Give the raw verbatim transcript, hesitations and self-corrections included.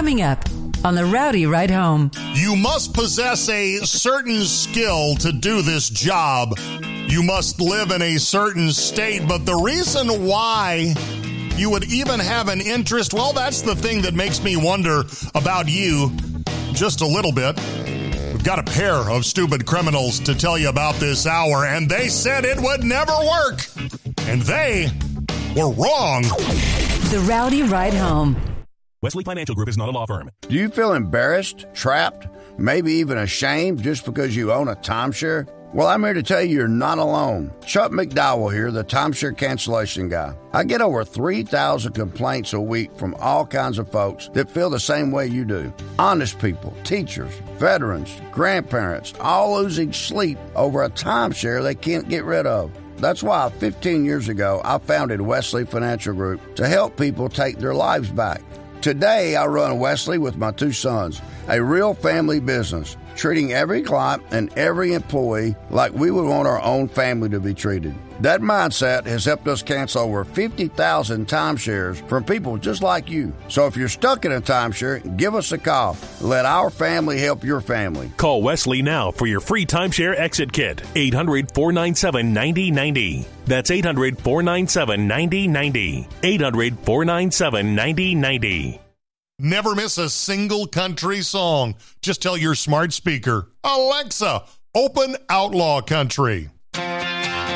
Coming up on the Rowdy Ride Home. You must possess a certain skill to do this job. You must live in a certain state, but the reason why you would even have an interest, well, that's the thing that makes me wonder about you just a little bit. We've got a pair of stupid criminals to tell you about this hour, and they said it would never work. And they were wrong. The Rowdy Ride Home. Wesley Financial Group is not a law firm. Do you feel embarrassed, trapped, maybe even ashamed just because you own a timeshare? Well, I'm here to tell you you're not alone. Chuck McDowell here, the timeshare cancellation guy. I get over three thousand complaints a week from all kinds of folks that feel the same way you do. Honest people, teachers, veterans, grandparents, all losing sleep over a timeshare they can't get rid of. That's why fifteen years ago, I founded Wesley Financial Group to help people take their lives back. Today, I run Wesley with my two sons, a real family business, treating every client and every employee like we would want our own family to be treated. That mindset has helped us cancel over fifty thousand timeshares from people just like you. So if you're stuck in a timeshare, give us a call. Let our family help your family. Call Wesley now for your free timeshare exit kit. eight hundred, four nine seven, nine zero nine zero. That's eight hundred, four nine seven, nine zero nine zero. eight hundred, four nine seven, nine zero nine zero. Never miss a single country song. Just tell your smart speaker, Alexa, open Outlaw Country.